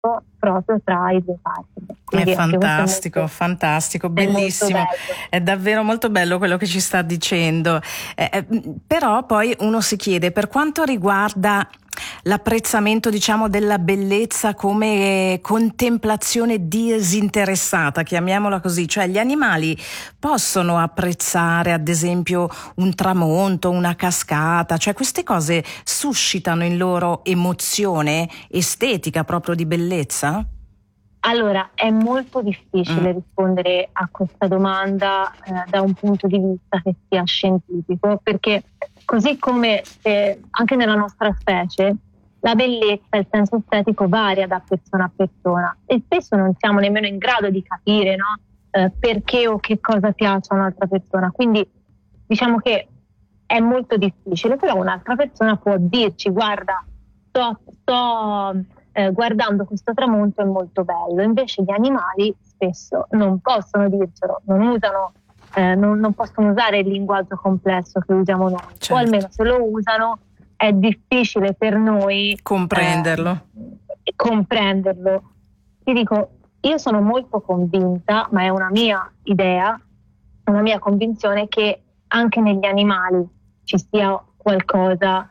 tempo proprio tra i due partner. Quindi è fantastico, fantastico, bellissimo, è davvero molto bello quello che ci sta dicendo. Però poi uno si chiede, per quanto riguarda l'apprezzamento, diciamo, della bellezza come contemplazione disinteressata, chiamiamola così, cioè gli animali possono apprezzare ad esempio un tramonto, una cascata, cioè queste cose suscitano in loro emozione estetica proprio di bellezza? Allora, è molto difficile rispondere a questa domanda da un punto di vista che sia scientifico, perché così come anche nella nostra specie la bellezza, il senso estetico varia da persona a persona e spesso non siamo nemmeno in grado di capire, no? Perché o che cosa piace a un'altra persona. Quindi diciamo che è molto difficile, però un'altra persona può dirci: guarda, sto guardando questo tramonto, è molto bello. Invece gli animali spesso non possono dircelo, non usano, non possono usare il linguaggio complesso che usiamo noi, certo. O almeno se lo usano è difficile per noi comprenderlo. Ti dico, io sono molto convinta, ma è una mia idea, una mia convinzione, che anche negli animali ci sia qualcosa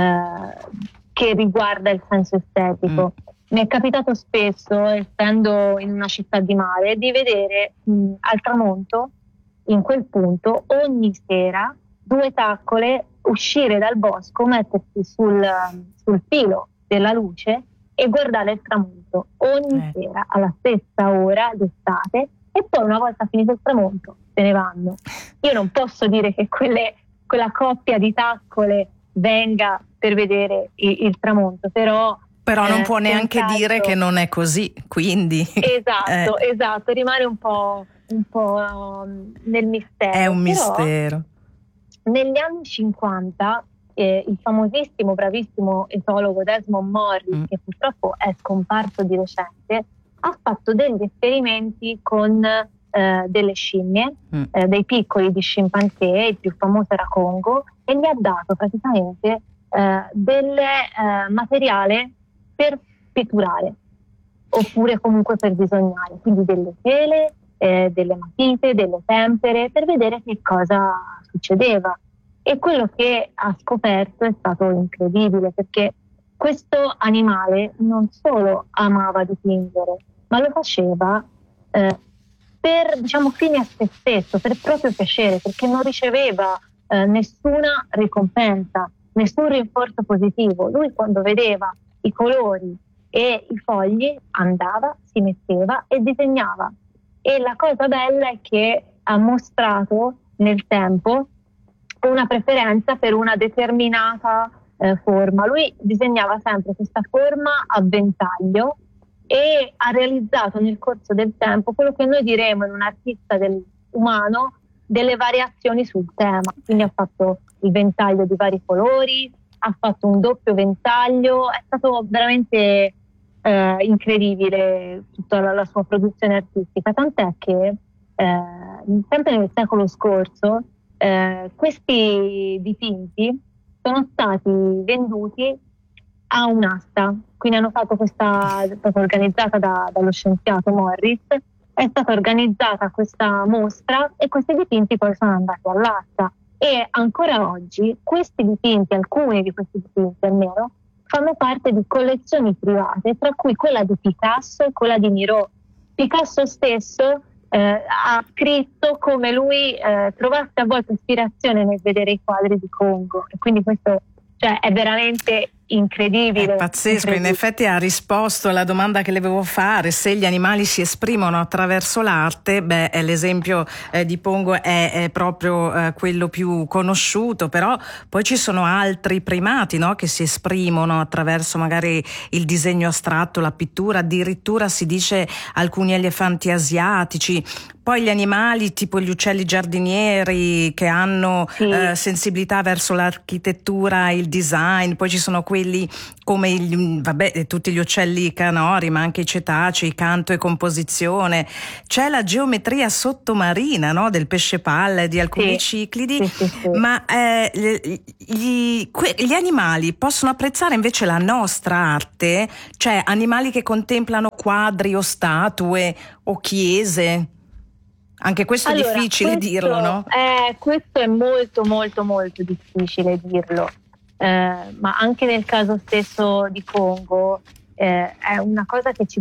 che riguarda il senso estetico. Mi è capitato spesso, essendo in una città di mare, di vedere al tramonto, in quel punto, ogni sera 2 taccole uscire dal bosco, mettersi sul filo della luce e guardare il tramonto ogni sera alla stessa ora d'estate, e poi una volta finito il tramonto se ne vanno. Io non posso dire che quella coppia di taccole venga per vedere il tramonto, però non può neanche dire che non è così, quindi esatto, rimane un po' nel mistero. È un mistero. Negli anni 50 il famosissimo, bravissimo etologo Desmond Morris, che purtroppo è scomparso di recente, ha fatto degli esperimenti con delle scimmie, dei piccoli di scimpanzé, il più famoso era Congo, e gli ha dato praticamente del materiale per pitturare oppure comunque per disegnare, quindi delle tele, delle matite, delle tempere, per vedere che cosa succedeva. E quello che ha scoperto è stato incredibile, perché questo animale non solo amava dipingere, ma lo faceva per, diciamo, fine a se stesso, per proprio piacere, perché non riceveva nessuna ricompensa, nessun rinforzo positivo. Lui, quando vedeva i colori e i fogli, andava, si metteva e disegnava. E la cosa bella è che ha mostrato nel tempo una preferenza per una determinata forma. Lui disegnava sempre questa forma a ventaglio e ha realizzato nel corso del tempo quello che noi diremo in un artista umano delle variazioni sul tema. Quindi ha fatto il ventaglio di vari colori, ha fatto un doppio ventaglio, è stato veramente incredibile tutta la sua produzione artistica, tant'è che sempre nel secolo scorso questi dipinti sono stati venduti a un'asta, quindi hanno fatto è stata organizzata dallo scienziato Morris, è stata organizzata questa mostra e questi dipinti poi sono andati all'asta, e ancora oggi questi dipinti, alcuni di questi dipinti almeno, fanno parte di collezioni private, tra cui quella di Picasso e quella di Miro. Picasso stesso ha scritto come lui trovasse a volte ispirazione nel vedere i quadri di Congo, e quindi questo, cioè, è veramente incredibile. È pazzesco, in effetti ha risposto alla domanda che le volevo fare: se gli animali si esprimono attraverso l'arte. L'esempio di Pongo è proprio quello più conosciuto, però poi ci sono altri primati, no, che si esprimono attraverso magari il disegno astratto, la pittura, addirittura si dice alcuni elefanti asiatici. Poi gli animali tipo gli uccelli giardinieri che hanno sensibilità verso l'architettura, il design, poi ci sono quelli come tutti gli uccelli canori, ma anche i cetacei, canto e composizione. C'è la geometria sottomarina, no? Del pesce palla e di alcuni ciclidi, ma gli animali possono apprezzare invece la nostra arte, cioè animali che contemplano quadri o statue o chiese. Anche questo è difficile dirlo, no? Questo è molto molto molto difficile dirlo, ma anche nel caso stesso di Congo è una cosa che ci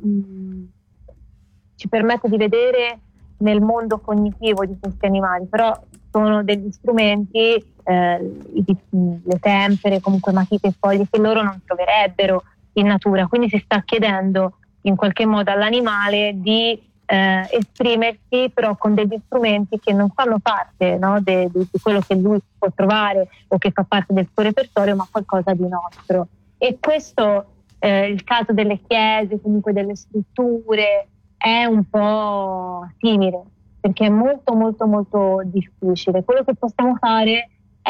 permette di vedere nel mondo cognitivo di questi animali, però sono degli strumenti, le tempere, comunque matite e foglie, che loro non troverebbero in natura, quindi si sta chiedendo in qualche modo all'animale di esprimersi però con degli strumenti che non fanno parte, no, di quello che lui può trovare o che fa parte del suo repertorio, ma qualcosa di nostro. E questo, il caso delle chiese, comunque delle strutture, è un po' simile, perché è molto molto molto difficile. Quello che possiamo fare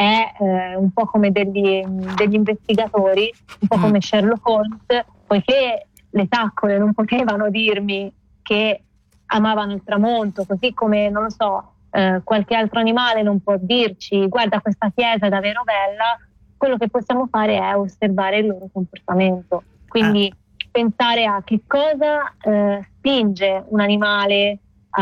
è un po' come degli investigatori, un po' come Sherlock Holmes, poiché le taccole non potevano dirmi che amavano il tramonto, così come, non lo so, qualche altro animale non può dirci guarda questa chiesa è davvero bella. Quello che possiamo fare è osservare il loro comportamento, quindi pensare a che cosa spinge un animale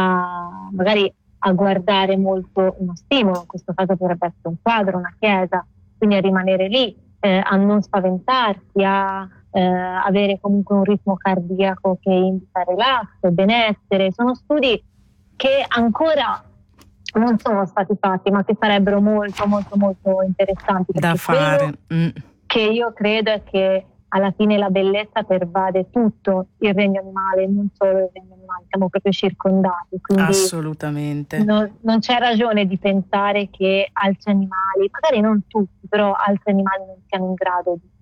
magari a guardare molto uno stimolo, in questo caso potrebbe essere un quadro, una chiesa, quindi a rimanere lì, a non spaventarsi, a avere comunque un ritmo cardiaco che indica relax, benessere. Sono studi che ancora non sono stati fatti, ma che sarebbero molto molto molto interessanti da fare. Che io credo è che alla fine la bellezza pervade tutto il regno animale, non solo il regno animale, siamo proprio circondati, quindi assolutamente non c'è ragione di pensare che altri animali, magari non tutti, però altri animali non siano in grado di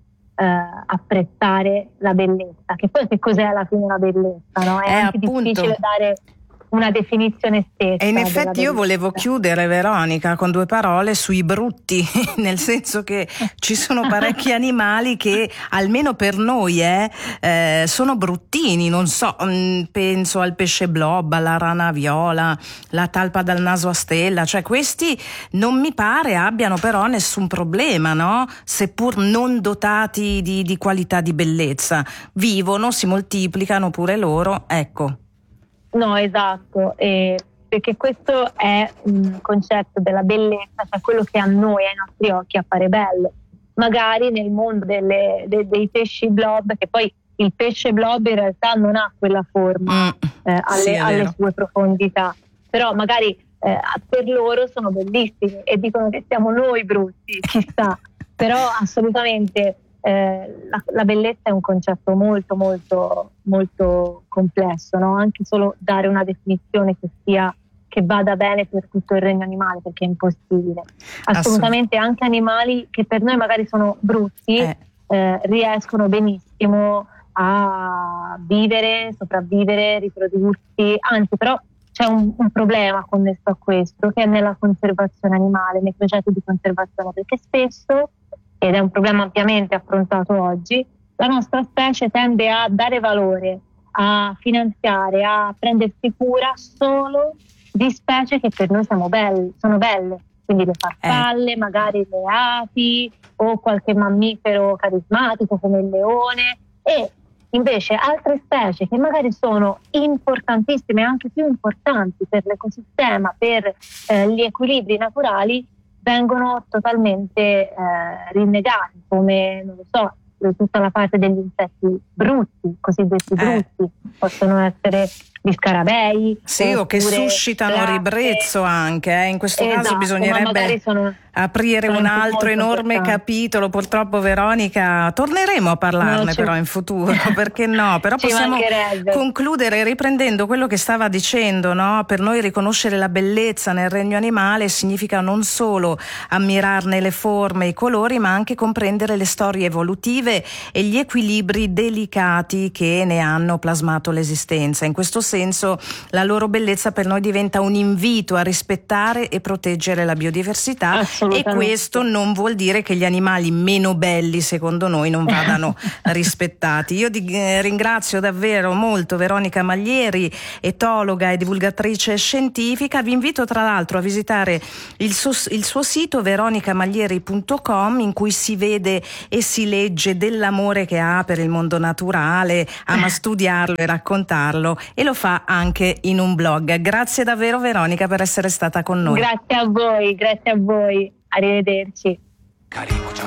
apprezzare la bellezza, che poi che cos'è alla fine la bellezza, no? È anche difficile dare una definizione stessa. E in effetti io volevo chiudere, Veronica, con 2 parole sui brutti, nel senso che ci sono parecchi animali che almeno per noi sono bruttini, non so, penso al pesce blob, alla rana viola, la talpa dal naso a stella, cioè questi non mi pare abbiano però nessun problema, no? Seppur non dotati di qualità di bellezza, vivono, si moltiplicano pure loro, ecco. No, esatto, perché questo è un concetto della bellezza, cioè quello che a noi, ai nostri occhi, appare bello. Magari nel mondo dei pesci blob, che poi il pesce blob in realtà non ha quella forma alle sue profondità, però magari per loro sono bellissimi e dicono che siamo noi brutti, chissà, però assolutamente la bellezza è un concetto molto molto molto complesso, no? Anche solo dare una definizione che vada bene per tutto il regno animale, perché è impossibile. Assolutamente anche animali che per noi magari sono brutti riescono benissimo a vivere, sopravvivere, riprodursi, anzi però c'è un problema connesso a questo, che è nella conservazione animale, nei progetti di conservazione, perché spesso, ed è un problema ampiamente affrontato oggi, la nostra specie tende a dare valore, a finanziare, a prendersi cura solo di specie che per noi sono belle, quindi le farfalle, magari le api o qualche mammifero carismatico come il leone, e invece altre specie che magari sono importantissime, anche più importanti per l'ecosistema, per gli equilibri naturali, vengono totalmente rinnegati, come, non lo so, tutta la parte degli insetti brutti, cosiddetti brutti, possono essere gli scarabei, o che suscitano ribrezzo anche, in questo caso bisognerebbe aprire un altro enorme capitolo. Purtroppo, Veronica, torneremo a parlarne però in futuro, perché no? Però possiamo concludere riprendendo quello che stava dicendo, no? Per noi riconoscere la bellezza nel regno animale significa non solo ammirarne le forme e i colori, ma anche comprendere le storie evolutive e gli equilibri delicati che ne hanno plasmato l'esistenza. In questo senso la loro bellezza per noi diventa un invito a rispettare e proteggere la biodiversità, e questo non vuol dire che gli animali meno belli secondo noi non vadano rispettati. Io ringrazio davvero molto Veronica Maglieri, etologa e divulgatrice scientifica. Vi invito tra l'altro a visitare il suo sito veronicamaglieri.com, in cui si vede e si legge dell'amore che ha per il mondo naturale, ama studiarlo e raccontarlo, e lo fa anche in un blog. Grazie davvero Veronica per essere stata con noi. Grazie a voi, arrivederci.